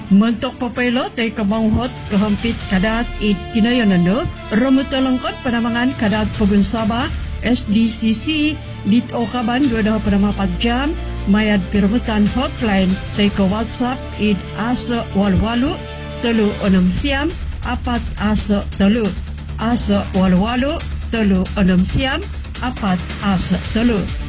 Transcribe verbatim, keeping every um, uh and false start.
Mentok papaylo tay kamanghot kahampit kadat it kinayonando romutalangkot panamangan kadat Pugunsaba S D C C dit Okaban dua dah panamapat jam mayad pirmutan hotline tay ka WhatsApp it asa walwalu telu enam siam apat asa telu asa walwalu telu enam siam apat asa telu.